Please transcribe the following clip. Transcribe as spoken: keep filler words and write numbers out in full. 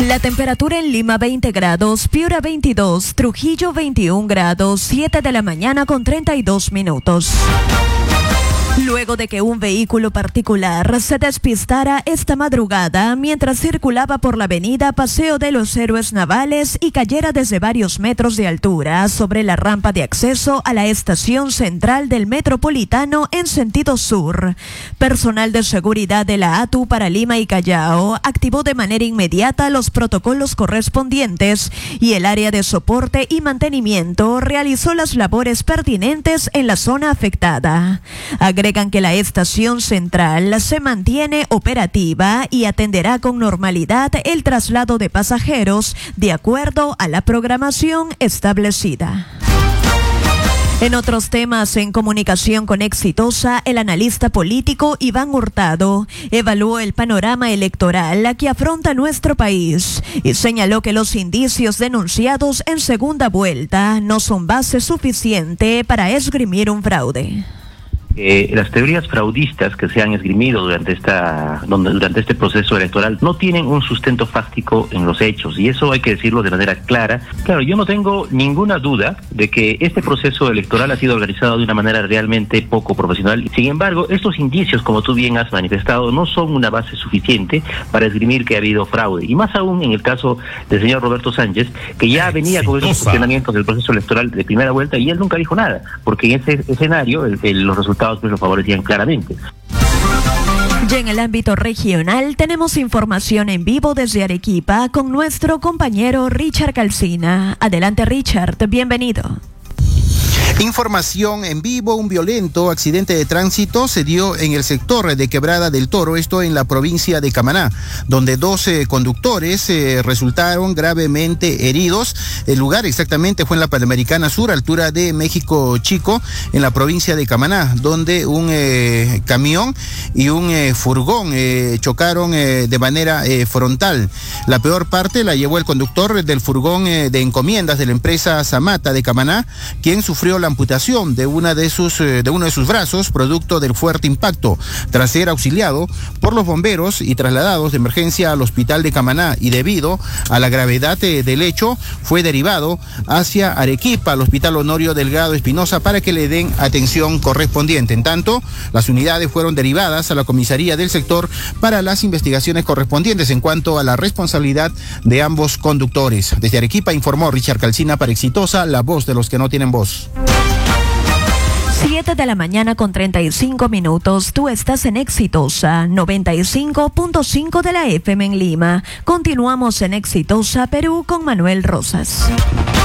La temperatura en Lima veinte grados, Piura veintidós, Trujillo veintiún grados, siete de la mañana con treinta y dos minutos. Luego de que un vehículo particular se despistara esta madrugada mientras circulaba por la avenida Paseo de los Héroes Navales y cayera desde varios metros de altura sobre la rampa de acceso a la estación central del Metropolitano en sentido sur, personal de seguridad de la A T U para Lima y Callao activó de manera inmediata los protocolos correspondientes y el área de soporte y mantenimiento realizó las labores pertinentes en la zona afectada. Agregan que la estación central se mantiene operativa y atenderá con normalidad el traslado de pasajeros de acuerdo a la programación establecida. En otros temas, en comunicación con Exitosa, el analista político Iván Hurtado evaluó el panorama electoral que afronta nuestro país y señaló que los indicios denunciados en segunda vuelta no son base suficiente para esgrimir un fraude. Eh, las teorías fraudistas que se han esgrimido durante esta durante este proceso electoral no tienen un sustento fáctico en los hechos, y eso hay que decirlo de manera clara. Claro, yo no tengo ninguna duda de que este proceso electoral ha sido organizado de una manera realmente poco profesional. Sin embargo, estos indicios, como tú bien has manifestado, no son una base suficiente para esgrimir que ha habido fraude, y más aún en el caso del señor Roberto Sánchez, que ya venía con esos cuestionamientos del proceso electoral de primera vuelta y él nunca dijo nada, porque en ese escenario el, el, los resultados pues lo favorecían claramente. Y en el ámbito regional tenemos información en vivo desde Arequipa con nuestro compañero Richard Calcina. Adelante, Richard, bienvenido. Información en vivo: un violento accidente de tránsito se dio en el sector de Quebrada del Toro, esto en la provincia de Camaná, donde doce conductores eh, resultaron gravemente heridos. El lugar exactamente fue en la Panamericana Sur, altura de México Chico, en la provincia de Camaná, donde un eh, camión y un eh, furgón eh, chocaron eh, de manera eh, frontal. La peor parte la llevó el conductor del furgón eh, de encomiendas de la empresa Zamata de Camaná, quien sufrió la amputación de una de sus eh, de uno de sus brazos producto del fuerte impacto. Tras ser auxiliado por los bomberos y trasladados de emergencia al hospital de Camaná, y debido a la gravedad eh, del hecho fue derivado hacia Arequipa, al Hospital Honorio Delgado Espinosa, para que le den atención correspondiente. En tanto, las unidades fueron derivadas a la comisaría del sector para las investigaciones correspondientes en cuanto a la responsabilidad de ambos conductores. Desde Arequipa informó Richard Calcina para Exitosa, la voz de los que no tienen voz. siete de la mañana con treinta y cinco minutos. Tú estás en Exitosa, noventa y cinco punto cinco de la F M en Lima. Continuamos en Exitosa Perú con Manuel Rosas.